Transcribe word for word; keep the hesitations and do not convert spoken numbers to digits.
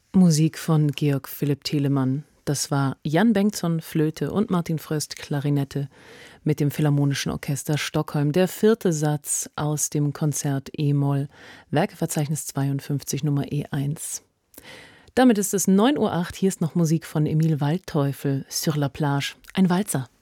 Musik von Georg Philipp Telemann. Das war Jan Bengtsson, Flöte, und Martin Fröst, Klarinette, mit dem Philharmonischen Orchester Stockholm. Der vierte Satz aus dem Konzert E-Moll, Werkeverzeichnis zweiundfünfzig, Nummer E eins. Damit ist es neun Uhr acht. Hier ist noch Musik von Emil Waldteufel, Sur la plage, ein Walzer.